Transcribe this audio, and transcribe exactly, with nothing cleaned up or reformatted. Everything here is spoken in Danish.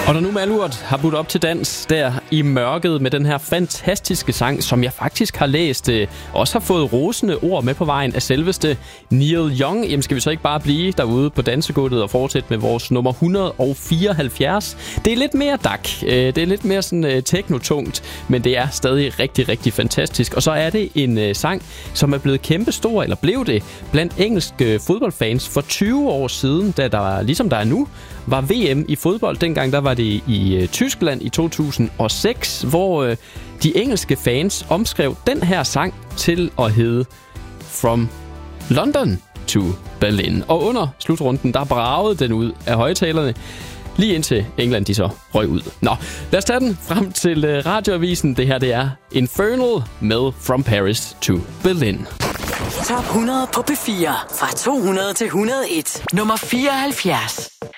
Og når nu Malurt har budt op til dans der i mørket med den her fantastiske sang, som jeg faktisk har læst, øh, også har fået rosende ord med på vejen af selveste Neil Young, jamen skal vi så ikke bare blive derude på dansegulvet og fortsætte med vores nummer et hundrede og fireoghalvfjerds. Det er lidt mere dak, øh, det er lidt mere sådan øh, teknotungt, men det er stadig rigtig, rigtig fantastisk. Og så er det en øh, sang, som er blevet kæmpestor, eller blev det, blandt engelske fodboldfans for tyve år siden, da der, ligesom der er nu, var V M i fodbold. Dengang der var det i øh, Tyskland i to tusind og seks, hvor øh, de engelske fans omskrev den her sang til at hedde From London to Berlin. Og under slutrunden, der bragede den ud af højtalerne, lige indtil England de så røg ud. Nå, lad os tage den frem til øh, radioavisen. Det her, det er Infernal med From Paris to Berlin. Top hundrede på P fire. Fra to hundrede til et hundrede og en. Nummer fireoghalvfjerds.